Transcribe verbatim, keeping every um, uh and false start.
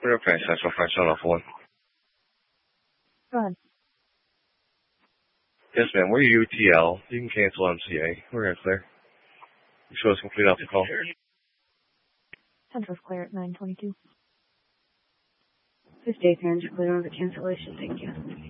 We're okay, Central French on off one. Go ahead. Yes, ma'am. We're U T L. You can cancel M C A. We're gonna clear. You show us complete off the call. Central's clear at nine twenty-two. Fifth day parents clear on the cancellation. Thank you.